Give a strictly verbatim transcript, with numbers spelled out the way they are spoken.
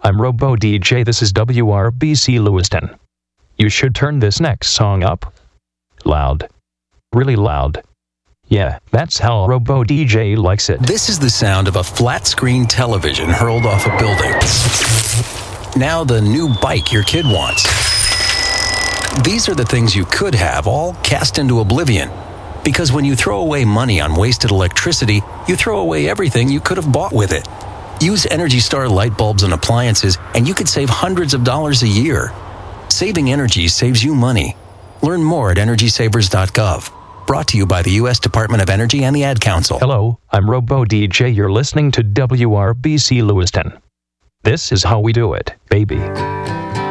I'm Robo D J. This is W R B C Lewiston. You should turn this next song up. Loud. Really loud. Yeah, that's how Robo D J likes it. This is the sound of a flat-screen television hurled off a building. Now the new bike your kid wants. These are the things you could have, all cast into oblivion. Because when you throw away money on wasted electricity, you throw away everything you could have bought with it. Use Energy Star light bulbs and appliances, and you could save hundreds of dollars a year. Saving energy saves you money. Learn more at energy savers dot gov. Brought to you by the U S Department of Energy and the Ad Council. Hello, I'm Robo D J. You're listening to W R B C Lewiston. This is how we do it, baby.